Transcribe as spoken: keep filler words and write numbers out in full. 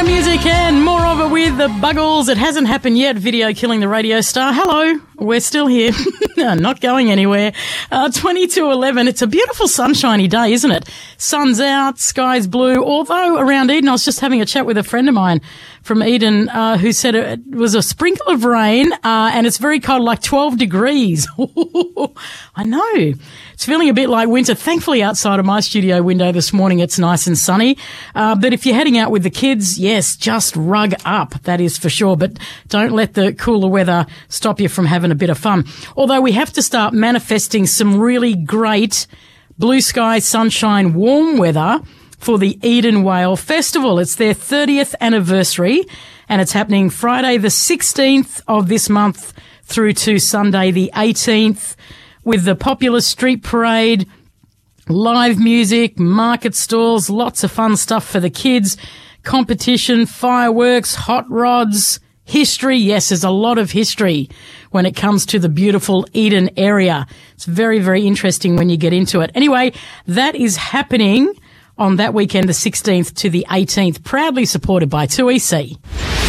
music and more of it with the Buggles. It hasn't happened yet, video killing the radio star. Hello, we're still here. Not going anywhere. Uh, twenty to eleven. It's a beautiful sunshiny day, isn't it? Sun's out, sky's blue. Although around Eden, I was just having a chat with a friend of mine from Eden uh, who said it was a sprinkle of rain uh, and it's very cold, like twelve degrees. I know. It's feeling a bit like winter. Thankfully, outside of my studio window this morning, it's nice and sunny. Uh, but if you're heading out with the kids, yes, just rug up. That is for sure. But don't let the cooler weather stop you from having a bit of fun. Although we have to start manifesting some really great blue sky, sunshine, warm weather for the Eden Whale Festival. It's their thirtieth anniversary and it's happening Friday the sixteenth of this month through to Sunday the eighteenth. With the popular street parade, live music, market stalls, lots of fun stuff for the kids, competition, fireworks, hot rods, history. Yes, there's a lot of history when it comes to the beautiful Eden area. It's very, very interesting when you get into it. Anyway, that is happening on that weekend, the sixteenth to the eighteenth, proudly supported by two E C.